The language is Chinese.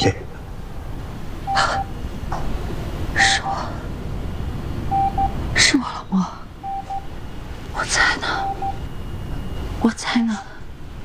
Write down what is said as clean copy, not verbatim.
姐， 是我老莫，我在呢，我在呢。